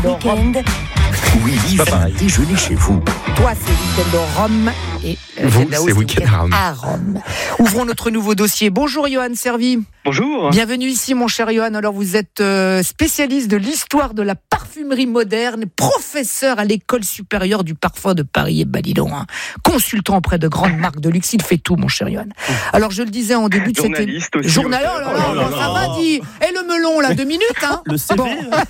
Week-end. Willy va déjeuner chez vous. Toi, c'est week-end au Rhum. Et vous, c'est week-end à Rome. Ouvrons notre nouveau dossier. Bonjour, Johan Servi. Bonjour. Bienvenue ici, mon cher Johan. Alors, vous êtes spécialiste de l'histoire de la parfumerie moderne, professeur à l'école supérieure du parfum de Paris et Balidon, consultant auprès de grandes marques de luxe. Il fait tout, mon cher Johan. Alors, je le disais en début de cette journaliste aussi. Journaliste, ça va, dit. Et le melon, là, 2 minutes, hein. Le CV. Bon.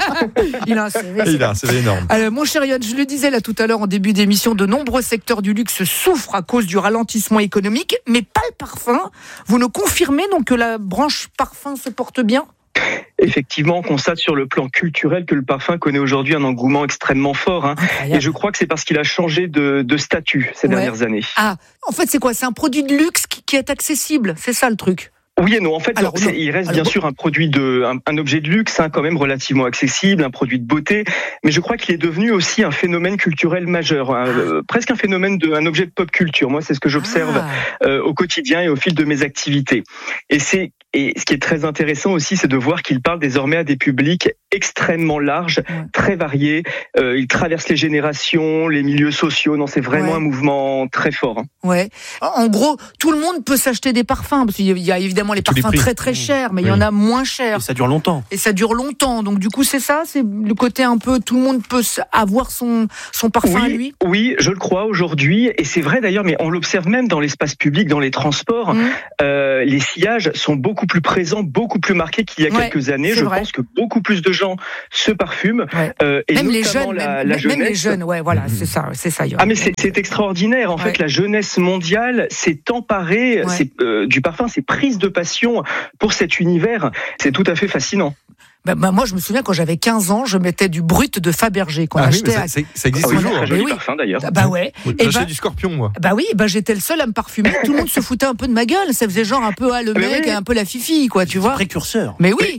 Il a un CV. Il a un CV énorme. Alors, mon cher Johan, je le disais là tout à l'heure en début d'émission, de nombreux secteurs du luxe souffrent à cause du ralentissement économique, mais pas le parfum. Vous nous confirmez donc que la branche parfum se porte bien ? Effectivement, on constate sur le plan culturel que le parfum connaît aujourd'hui un engouement extrêmement fort. Et je crois que c'est parce qu'il a changé de statut ces dernières années. Ah, en fait, c'est quoi ? C'est un produit de luxe qui est accessible, c'est ça le truc ? Oui et non. En fait, il reste bien sûr un produit un objet de luxe, quand même relativement accessible, un produit de beauté. Mais je crois qu'il est devenu aussi un phénomène culturel majeur, presque un phénomène un objet de pop culture. Moi, c'est ce que j'observe au quotidien et au fil de mes activités. Et ce qui est très intéressant aussi, c'est de voir qu'il parle désormais à des publics extrêmement larges, très variés. Il traverse les générations, les milieux sociaux. Non, c'est vraiment un mouvement très fort. Ouais. En gros, tout le monde peut s'acheter des parfums, parce qu'il y a évidemment les parfums très très chers, mais il y en a moins chers. Et ça dure longtemps. Donc du coup, c'est ça, c'est le côté un peu, tout le monde peut avoir son parfum à lui. Oui, je le crois aujourd'hui, et c'est vrai d'ailleurs, mais on l'observe même dans l'espace public, dans les transports. Les sillages sont beaucoup plus présents, beaucoup plus marqués qu'il y a quelques années. Je pense que beaucoup plus de gens se parfument, et même les notamment jeunes, la jeunesse. Même les jeunes, voilà, c'est ça. Ah mais c'est extraordinaire. En fait, la jeunesse mondiale s'est emparée du parfum, s'est prise de passion pour cet univers. C'est tout à fait fascinant. Moi, je me souviens quand j'avais 15 ans, je mettais du Brut de Fabergé qu'on achetait. Ça existe toujours. Très joli parfum d'ailleurs. J'achète du Scorpion, moi. J'étais le seul à me parfumer. Tout le monde se foutait un peu de ma gueule. Ça faisait genre un peu le mec, un peu la fifi, quoi, tu vois. Précurseur. Mais oui.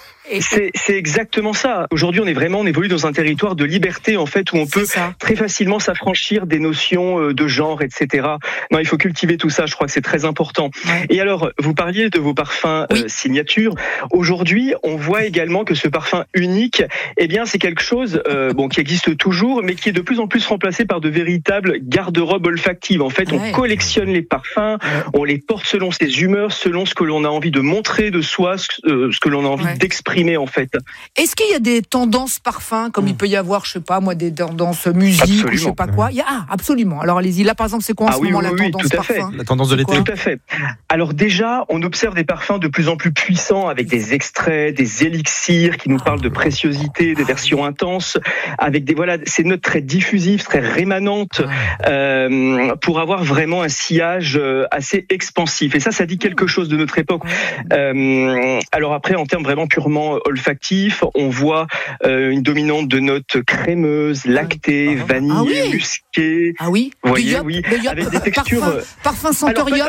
C'est exactement ça. Aujourd'hui, on évolue dans un territoire de liberté, en fait, où on peut très facilement s'affranchir des notions de genre, etc. Non, il faut cultiver tout ça. Je crois que c'est très important. Et alors, vous parliez de vos parfums signature. Aujourd'hui, on voit également que ce parfum unique, c'est quelque chose, qui existe toujours, mais qui est de plus en plus remplacé par de véritables garde-robes olfactives. En fait, on collectionne les parfums, on les porte selon ses humeurs, selon ce que l'on a envie de montrer de soi, ce que l'on a envie d'exprimer. En fait. Est-ce qu'il y a des tendances parfums, comme il peut y avoir, je sais pas moi, des tendances musique ou je sais pas quoi? Absolument. Alors allez-y, là par exemple, c'est quoi en ce moment la tendance parfum? La tendance de l'été. Tout à fait. Alors déjà, on observe des parfums de plus en plus puissants avec des extraits, des élixirs qui nous parlent de préciosité, des versions intenses, avec ces notes très diffusives, très rémanentes, pour avoir vraiment un sillage assez expansif. Et ça dit quelque chose de notre époque. Alors après, en termes vraiment purement olfactif, on voit une dominante de notes crémeuses, lactées, vanille, musquées. Ah oui. Vous voyez, avec des textures. Parfum senteur Yop.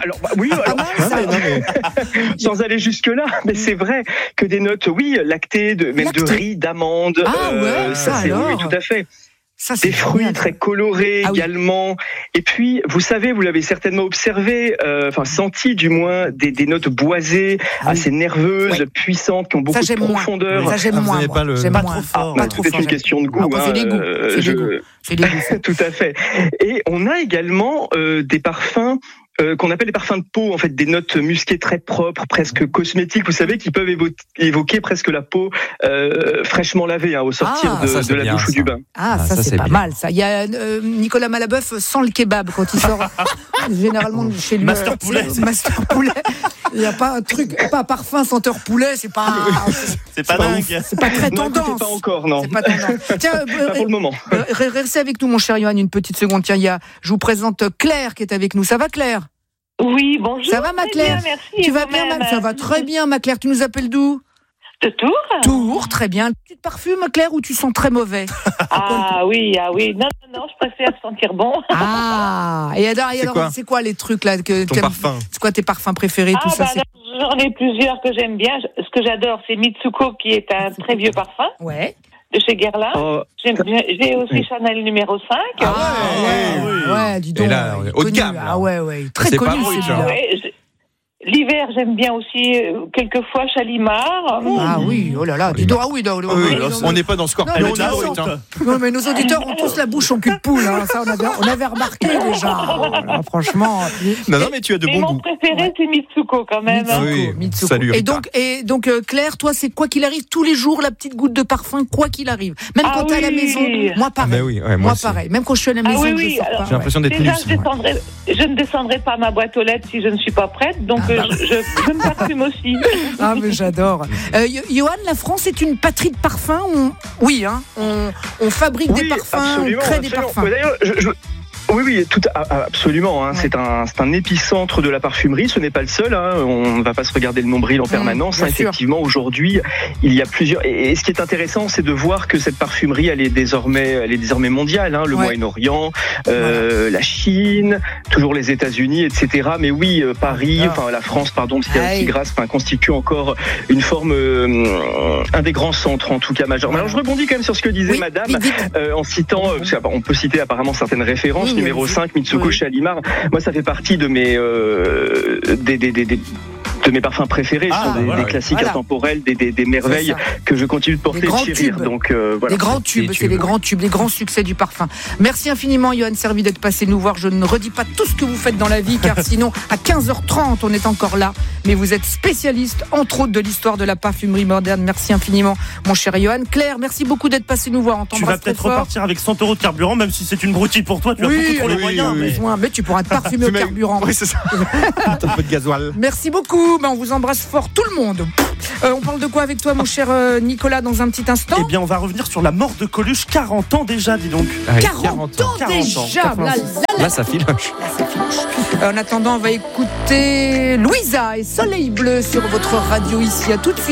Sans aller jusque là, mais c'est vrai que des notes, lactées, même de riz, d'amande. Oui, tout à fait. Des fruits très colorés également. Et puis, vous savez, vous l'avez certainement observé, senti du moins, des notes boisées, assez nerveuses, puissantes, qui ont beaucoup de profondeur. Ça, j'aime moins. J'aime pas trop fort. C'est une question de goût. C'est des goûts. C'est des goûts. Tout à fait. Et on a également des parfums qu'on appelle les parfums de peau, en fait, des notes musquées très propres, presque cosmétiques, vous savez, qui peuvent évoquer presque la peau fraîchement lavée au sortir de la douche ou du bain. Ça c'est pas mal, ça. Il y a Nicolas Malabeuf sans le kebab quand il sort généralement chez lui. Master poulet. Il n'y a pas un parfum senteur poulet, c'est pas dingue. C'est pas très tendance. C'est pas encore, non. C'est pas tendance. Tiens, pas pour le moment. Restez avec nous, mon cher Johan, une petite seconde. Tiens, je vous présente Claire qui est avec nous. Ça va, Claire? Oui, bonjour. Ça va, ma Claire? Bien, merci. Tu vas bien, ça va très bien, ma Claire. Tu nous appelles d'où? De Tours. Tours, très bien. Tu te parfumes, Claire, ou tu sens très mauvais? Oui. Non, je préfère sentir bon. Et alors, c'est quoi les trucs là ton parfum? C'est quoi tes parfums préférés, tout ça? J'en ai plusieurs que j'aime bien. Ce que j'adore, c'est Mitsuko, qui est un très vieux parfum. Ouais. De chez Guerlain. J'ai aussi Chanel numéro 5. Dis donc. Et là, haut de gamme. Très connu, celui-là. L'hiver, j'aime bien aussi quelquefois Chalimard. Ah oui, oh là là, dis donc, ah oui, on n'est pas dans Scorpion. Non, mais nos auditeurs ont tous la bouche en cul de poule, hein. Ça on avait remarqué déjà. Voilà, franchement. Non, mais tu as de bons goûts. Mon préféré, c'est Mitsuko quand même. Mitsuko. Salut. Et donc Claire, toi, c'est quoi qu'il arrive tous les jours la petite goutte de parfum, quoi qu'il arrive. Même quand t'es à la maison, moi pareil. Moi pareil. Même quand je suis à la maison, je sors pas. J'ai l'impression d'être déjà, lucide. je ne descendrai pas ma boîte aux lettres si je ne suis pas prête, donc je me parfume aussi. Ah mais j'adore. Johan, la France est une patrie de parfums. Oui, hein. On fabrique des parfums, absolument, on crée des parfums. D'ailleurs, Oui, absolument. Hein. C'est un épicentre de la parfumerie. Ce n'est pas le seul. Hein. On ne va pas se regarder le nombril en permanence. Effectivement, aujourd'hui, il y a plusieurs. Et ce qui est intéressant, c'est de voir que cette parfumerie, elle est désormais mondiale. Hein. Le Moyen-Orient, la Chine, toujours les États-Unis, etc. Mais oui, Paris, la France, pardon, Tigras, constitue encore une forme, un des grands centres, en tout cas majeurs. Mais alors, je rebondis quand même sur ce que disait Madame, en citant, on peut citer apparemment certaines références. Numéro 5, Mitsuko Chalimard. Moi, ça fait partie de mes de mes parfums préférés, des classiques intemporels, des merveilles que je continue de porter et de chérir. Donc, les grands tubes, c'est les grands tubes, les grands succès du parfum. Merci infiniment, Johan Servi, d'être passé nous voir. Je ne redis pas tout ce que vous faites dans la vie, car sinon, à 15h30, on est encore là. Mais vous êtes spécialiste, entre autres, de l'histoire de la parfumerie moderne. Merci infiniment, mon cher Johan. Claire, merci beaucoup d'être passé nous voir. Tu vas peut-être repartir avec 100 € de carburant, même si c'est une broutille pour toi. Tu as beaucoup trop les moyens. Mais tu pourras te parfumer au carburant. Oui, c'est ça. Un peu de gasoil. Merci beaucoup. On vous embrasse fort, tout le monde. On parle de quoi avec toi, mon cher Nicolas, dans un petit instant? Eh bien, on va revenir sur la mort de Coluche. 40 ans déjà, dis donc. 40 ans déjà. Là, ça filoche. En attendant, on va écouter Louisa et Soleil Bleu sur votre radio ici. À tout de suite.